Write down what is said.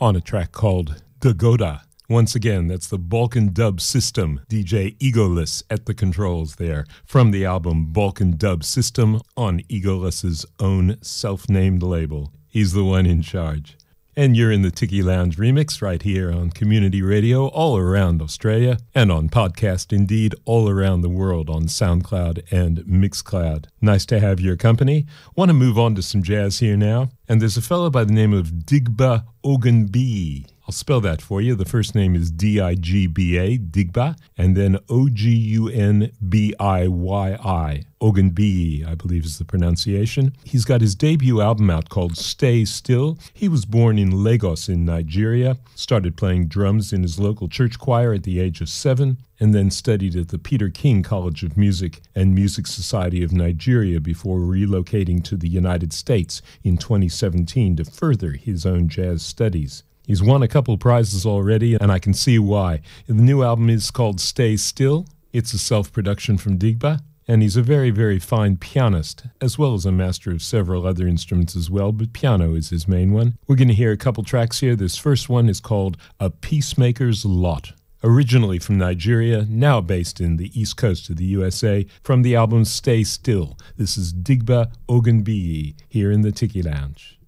on a track called Dagoda. Once again, that's the Balkan Dub System, DJ Egoless at the controls there, from the album Balkan Dub System on Egoless's own self-named label. He's the one in charge. And you're in the Tiki Lounge remix right here on Community Radio all around Australia, and on podcast indeed all around the world on SoundCloud and Mixcloud. Nice to have your company. Want to move on to some jazz here now, and there's a fellow by the name of Digba Ogunbiyi. I'll spell that for you. The first name is D-I-G-B-A, Digba, and then O-G-U-N-B-I-Y-I. Ogunbiyi, I believe is the pronunciation. He's got his debut album out called Stay Still. He was born in Lagos in Nigeria, started playing drums in his local church choir at the age of 7, and then studied at the Peter King College of Music and Music Society of Nigeria before relocating to the United States in 2017 to further his own jazz studies. He's won a couple prizes already, and I can see why. The new album is called Stay Still. It's a self-production from Digba, and he's a very, very fine pianist, as well as a master of several other instruments as well, but piano is his main one. We're going to hear a couple tracks here. This first one is called A Peacemaker's Lot. Originally from Nigeria, now based in the east coast of the USA, from the album Stay Still. This is Digba Ogunbiyi here in the Tiki Lounge.